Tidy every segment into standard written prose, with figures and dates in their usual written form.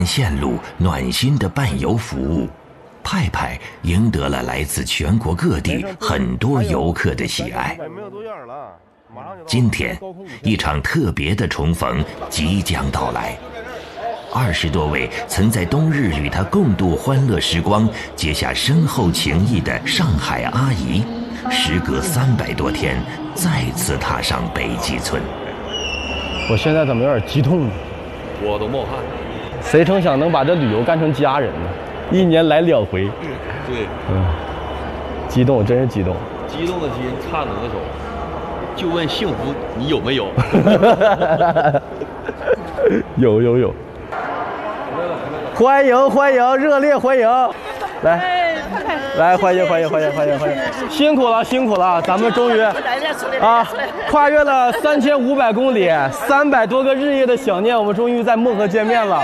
线路暖心的伴游服务，派派赢得了来自全国各地很多游客的喜爱。今天，一场特别的重逢即将到来。20多位曾在冬日与他共度欢乐时光、结下深厚情谊的上海阿姨，时隔300多天，再次踏上北极村。 我现在怎么有点激动呢？ 我都冒汗。 谁成想能把这旅游干成家人呢？1年来2回。 对， 激动，真是激动。 激动的心颤抖的手，就问幸福你有没有？ 有。欢迎欢迎，热烈欢迎！来，欢迎！辛苦了，咱们终于跨越了3500公里，300多个日夜的想念，我们终于在漠河见面了。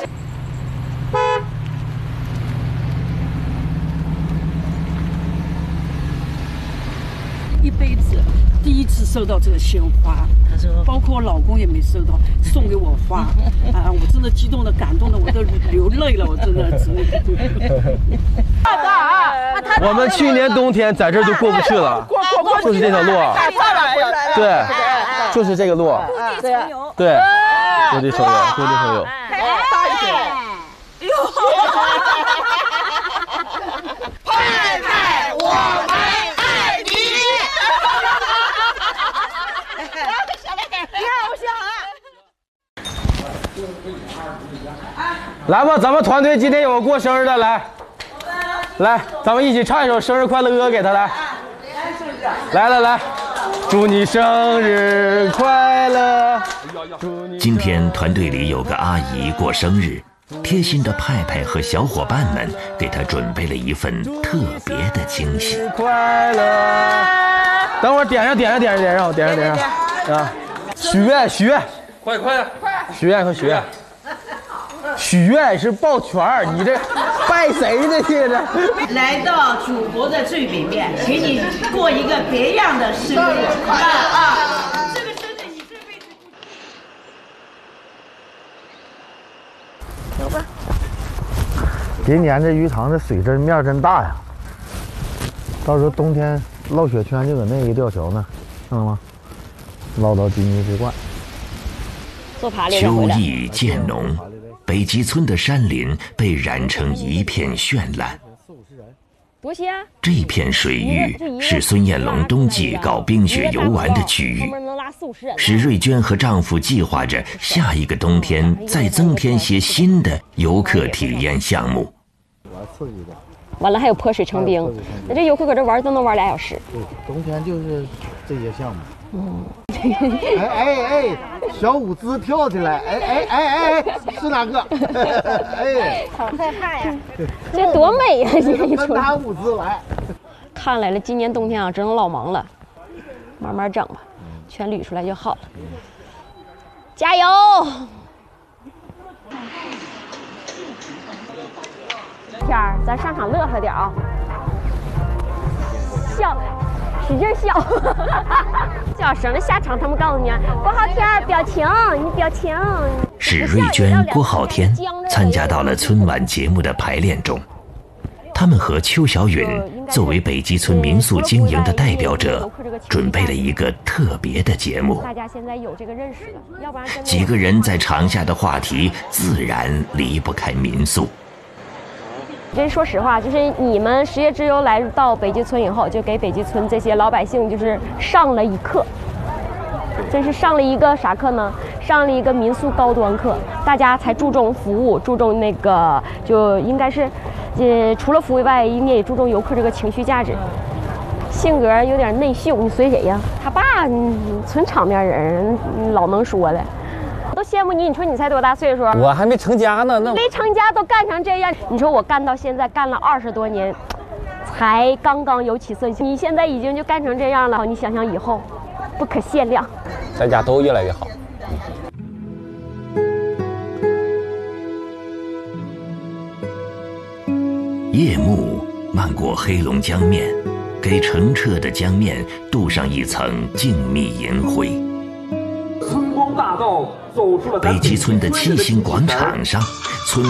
一辈子第一次收到这个鲜花，包括我老公也没收到，送给我花啊！我真的激动的、感动的，我都流泪了，我真的。 我们去年冬天在这儿就过不去了，就是这条路，对，就是这个路，对，落地生油。大一点。 派派，我们爱你。你好香啊！ 来吧，咱们团队今天有个过生日的，来，咱们一起唱一首生日快乐歌给他来。来，祝你生日快乐！ 今天团队里有个阿姨过生日，贴心的派派和小伙伴们给她准备了一份特別的驚喜。 快樂！等會兒點上啊！許願， 快！ 許願和許願。许愿是抱拳儿，你这拜谁呢？这是来到祖国的最北面，给你过一个别样的生日啊！这个生日你这辈子走吧。今年这鱼塘的水真面真大呀，到时候冬天捞雪圈就搁那个吊桥呢，看到吗？捞到金鱼之冠。 秋意渐浓。北极村的山林被染成一片绚烂。这片水域是孙艳龙冬季搞冰雪游玩的区域。史瑞娟和丈夫计划着下一个冬天再增添些新的游客体验项目。 完了还有泼水成冰，那这游客搁这玩都能玩2小时。 对，冬天就是这些项目。哎，小舞姿跳起来，哎，是哪个？哎， 好害怕呀！这多美呀！ 跟他舞姿来。 看来了，今年冬天啊，只能老忙了，慢慢整吧，全捋出来就好了。加油！天儿，咱上场乐呵点啊！笑。使劲笑，笑省得下场他们告诉你郭浩天表情，你表情。 史瑞娟、郭浩天参加到了春晚节目的排练中，他们和邱小允作为北极村民宿经营的代表者，准备了一个特别的节目。 大家现在有这个认识了，要不然几个人在场下的话题自然离不开民宿。 真说实话，就是你们10月之游来到北极村以后，就给北极村这些老百姓就是上了一课，真是上了一个啥课呢？上了一个民宿高端课，大家才注重服务，注重那个就应该是，除了服务以外，应该也注重游客这个情绪价值。性格有点内秀，你随谁呀？他爸纯场面人，老能说了。都羡慕你，你说你才多大岁数？ 我还没成家呢， 没成家都干成这样。你说我干到现在干了20多年，才刚刚有起色。你现在已经就干成这样了，你想想以后，不可限量。 咱家都越来越好。 夜幕漫过黑龙江面，给澄澈的江面镀上一层静谧银灰。 北极村的七星广场上，村